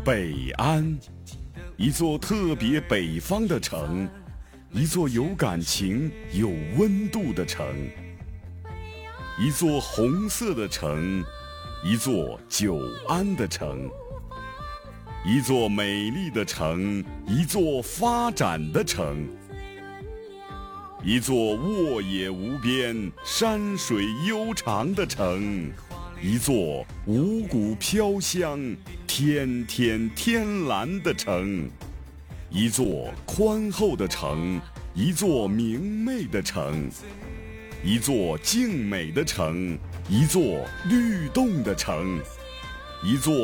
北安，一座特别北方的城，一座有感情、有温度的城，一座红色的城，一座久安的城，一座美丽的城，一座发展的城，一座沃野无边、山水悠长的城，一座五谷飘香、天天天蓝的城，一座宽厚的城，一座明媚的城，一座静美的城，一座律动的城，一座